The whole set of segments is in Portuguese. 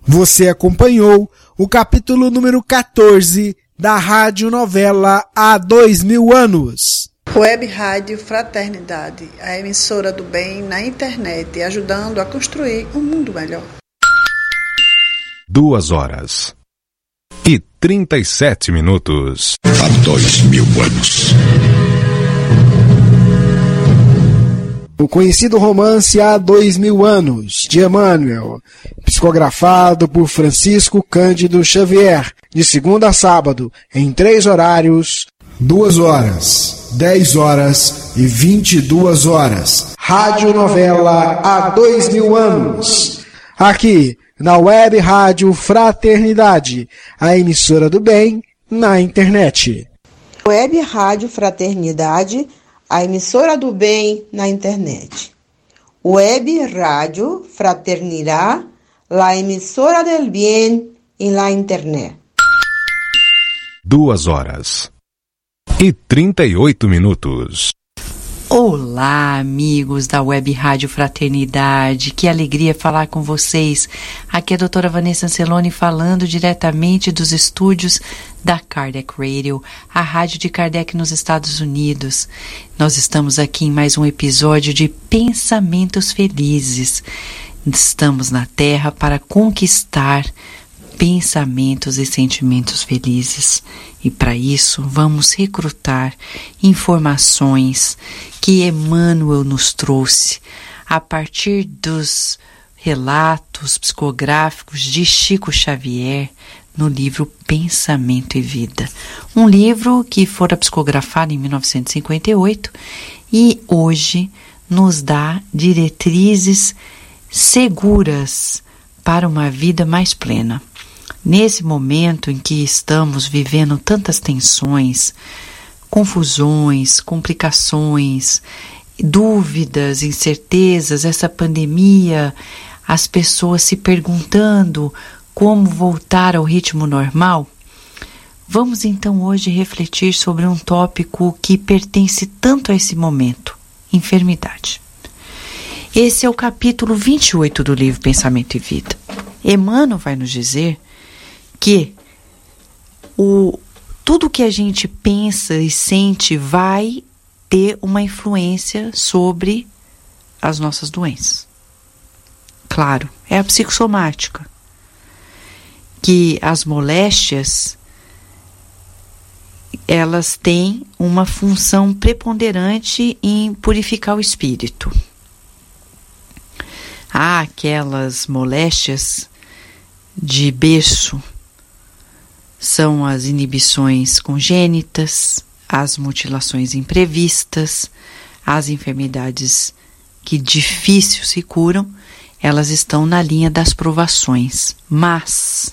Você acompanhou o capítulo número 14 da radionovela Há 2000 Anos. Web Rádio Fraternidade, a emissora do bem na internet, ajudando a construir um mundo melhor. 2h37. Há 2000 anos. O conhecido romance Há 2000 Anos, de Emmanuel, psicografado por Francisco Cândido Xavier, de segunda a sábado, em 3 horários, 2 horas, 10 horas e 22 horas. Radionovela Há 2000 Anos. Aqui, na Web Rádio Fraternidade, a emissora do bem na internet. Web Rádio Fraternidade, a emissora do bem na internet. Web Rádio Fraternidad, la emisora del bien en la internet. 2h38. Olá, amigos da Web Rádio Fraternidade, que alegria falar com vocês. Aqui é a doutora Vanessa Anceloni falando diretamente dos estúdios da Kardec Radio, a rádio de Kardec nos Estados Unidos. Nós estamos aqui em mais um episódio de Pensamentos Felizes. Estamos na Terra para conquistar pensamentos e sentimentos felizes. E para isso vamos recrutar informações que Emmanuel nos trouxe a partir dos relatos psicográficos de Chico Xavier no livro Pensamento e Vida. Um livro que fora psicografado em 1958 e hoje nos dá diretrizes seguras para uma vida mais plena. Nesse momento em que estamos vivendo tantas tensões, confusões, complicações, dúvidas, incertezas, essa pandemia, as pessoas se perguntando como voltar ao ritmo normal, vamos então hoje refletir sobre um tópico que pertence tanto a esse momento, enfermidade. Esse é o capítulo 28 do livro Pensamento e Vida. Emmanuel vai nos dizer que tudo que a gente pensa e sente vai ter uma influência sobre as nossas doenças. Claro, é a psicossomática, que as moléstias, elas têm uma função preponderante em purificar o espírito. Há aquelas moléstias de berço, são as inibições congênitas, as mutilações imprevistas, as enfermidades que difícil se curam, elas estão na linha das provações. Mas,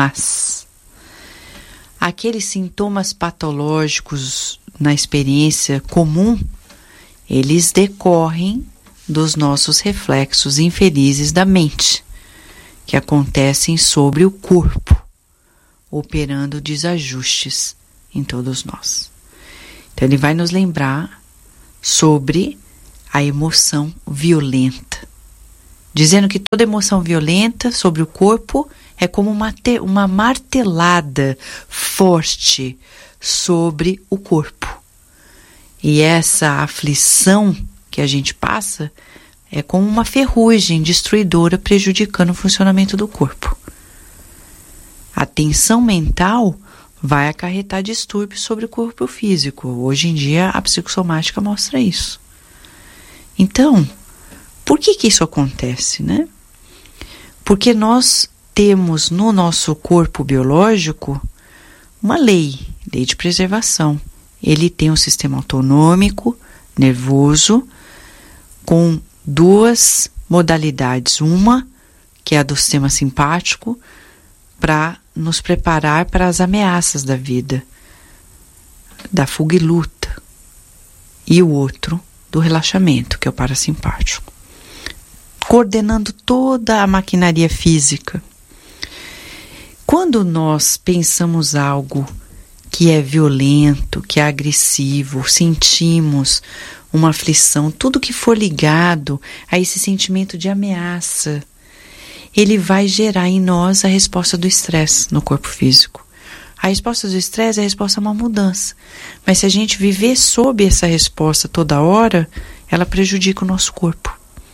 aqueles sintomas patológicos na experiência comum, eles decorrem dos nossos reflexos infelizes da mente, que acontecem sobre o corpo, operando desajustes em todos nós. Então ele vai nos lembrar sobre a emoção violenta, dizendo que toda emoção violenta sobre o corpo é como uma martelada forte sobre o corpo. E essa aflição que a gente passa é como uma ferrugem destruidora prejudicando o funcionamento do corpo. A tensão mental vai acarretar distúrbios sobre o corpo físico. Hoje em dia a psicossomática mostra isso. Então, por que isso acontece, né? Porque nós temos no nosso corpo biológico uma lei de preservação. Ele tem um sistema autonômico, nervoso, com 2 modalidades. Uma, que é a do sistema simpático, para nos preparar para as ameaças da vida, da fuga e luta. E o outro, do relaxamento, que é o parasimpático, coordenando toda a maquinaria física. Quando nós pensamos algo que é violento, que é agressivo, sentimos uma aflição, tudo que for ligado a esse sentimento de ameaça, ele vai gerar em nós a resposta do estresse no corpo físico. A resposta do estresse é a resposta a uma mudança. Mas se a gente viver sob essa resposta toda hora, ela prejudica o nosso corpo.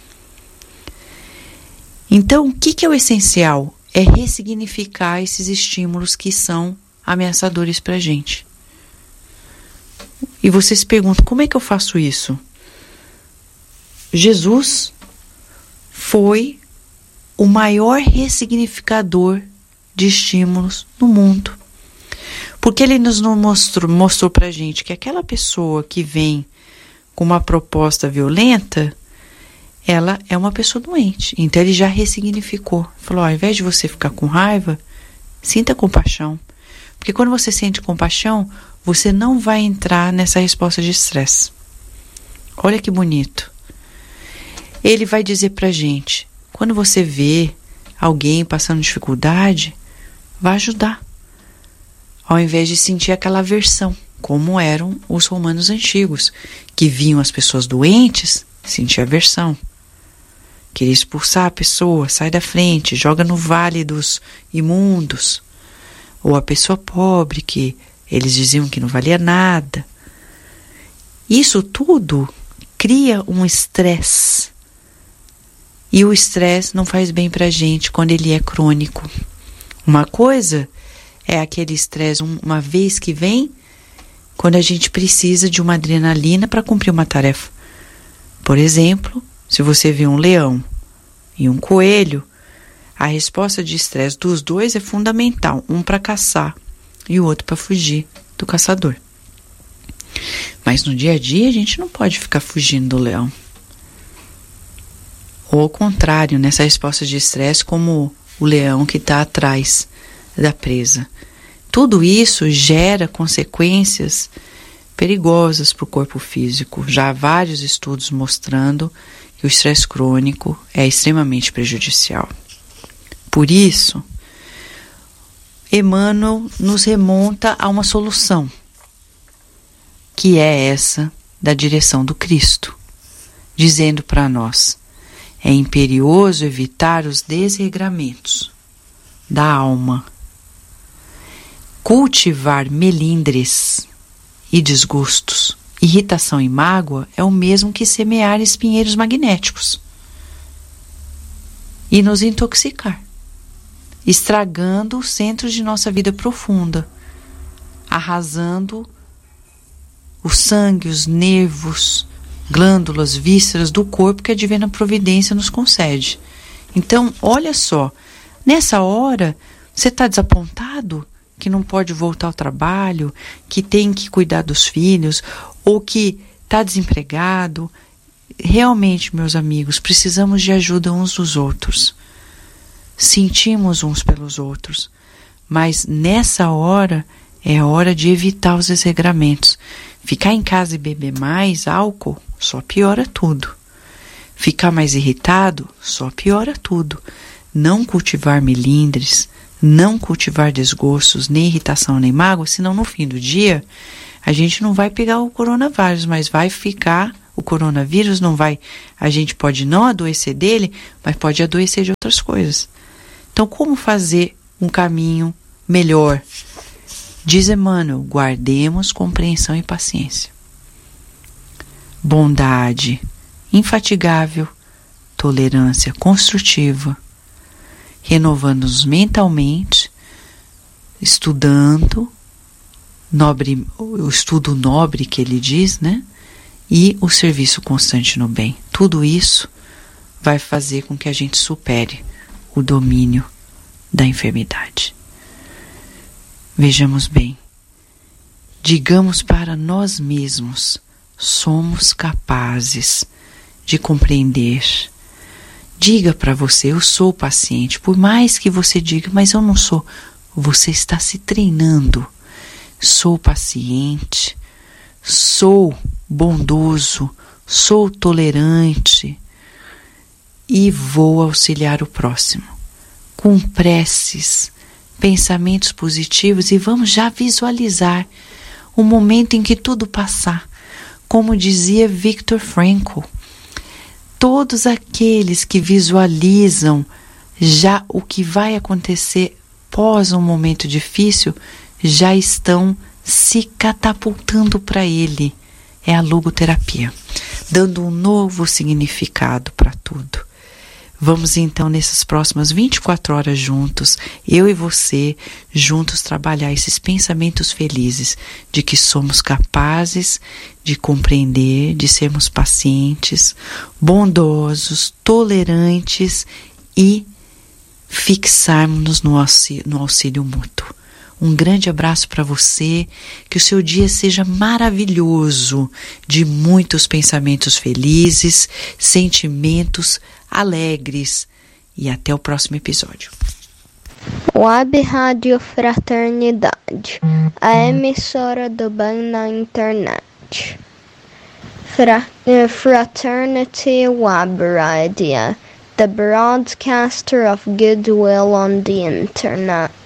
Então, o que é o essencial? É ressignificar esses estímulos que são ameaçadores para a gente. E você se pergunta, como é que eu faço isso? Jesus foi o maior ressignificador de estímulos no mundo. Porque ele nos mostrou pra gente que aquela pessoa que vem com uma proposta violenta, ela é uma pessoa doente. Então ele já ressignificou. Falou, ao invés de você ficar com raiva, sinta compaixão. Porque quando você sente compaixão, você não vai entrar nessa resposta de estresse. Olha que bonito. Ele vai dizer pra gente, quando você vê alguém passando dificuldade, vai ajudar. Ao invés de sentir aquela aversão, como eram os romanos antigos, que viam as pessoas doentes, sentiam aversão. Queria expulsar a pessoa, sai da frente, joga no vale dos imundos. Ou a pessoa pobre, que eles diziam que não valia nada. Isso tudo cria um estresse. E o estresse não faz bem pra gente quando ele é crônico. Uma coisa é aquele estresse uma vez que vem, quando a gente precisa de uma adrenalina para cumprir uma tarefa. Por exemplo, se você vê um leão e um coelho, a resposta de estresse dos dois é fundamental. Um para caçar e o outro para fugir do caçador. Mas no dia a dia a gente não pode ficar fugindo do leão. Ou ao contrário, nessa resposta de estresse, como o leão que está atrás da presa. Tudo isso gera consequências perigosas para o corpo físico. Já há vários estudos mostrando que o estresse crônico é extremamente prejudicial. Por isso, Emmanuel nos remonta a uma solução, que é essa da direção do Cristo, dizendo para nós, é imperioso evitar os desregramentos da alma. Cultivar melindres e desgostos, irritação e mágoa é o mesmo que semear espinheiros magnéticos e nos intoxicar, estragando os centros de nossa vida profunda, arrasando o sangue, os nervos, glândulas, vísceras do corpo que a divina providência nos concede. Então, olha só, nessa hora, você está desapontado? Que não pode voltar ao trabalho, que tem que cuidar dos filhos, ou que está desempregado. Realmente, meus amigos, precisamos de ajuda uns dos outros. Sentimos uns pelos outros. Mas nessa hora, é a hora de evitar os desregramentos. Ficar em casa e beber mais álcool só piora tudo. Ficar mais irritado só piora tudo. Não cultivar melindres, não cultivar desgostos, nem irritação, nem mágoa, senão no fim do dia a gente não vai pegar o coronavírus, mas vai ficar, o coronavírus não vai, a gente pode não adoecer dele, mas pode adoecer de outras coisas. Então, como fazer um caminho melhor? Diz Emmanuel, guardemos compreensão e paciência. Bondade infatigável, tolerância construtiva, renovando-nos mentalmente, estudando, o estudo nobre que ele diz, né? E o serviço constante no bem. Tudo isso vai fazer com que a gente supere o domínio da enfermidade. Vejamos bem, digamos para nós mesmos, somos capazes de compreender. Diga para você, eu sou paciente, por mais que você diga, mas eu não sou. Você está se treinando. Sou paciente, sou bondoso, sou tolerante e vou auxiliar o próximo. Com preces, pensamentos positivos e vamos já visualizar o momento em que tudo passar. Como dizia Viktor Frankl, todos aqueles que visualizam já o que vai acontecer pós um momento difícil, já estão se catapultando para ele. É a logoterapia, dando um novo significado para tudo. Vamos então, nessas próximas 24 horas juntos, eu e você, juntos trabalhar esses pensamentos felizes de que somos capazes de compreender, de sermos pacientes, bondosos, tolerantes e fixarmos-nos no auxílio mútuo. Um grande abraço para você, que o seu dia seja maravilhoso, de muitos pensamentos felizes, sentimentos alegres, e até o próximo episódio. Web Rádio Fraternidade, a emissora do bem na internet. Fraternity Web Radio, the broadcaster of goodwill on the internet.